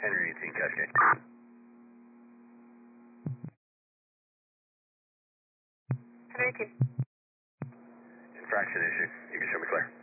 Henry 18 Cascade. Henry 18. Infraction issue. You can show me clear.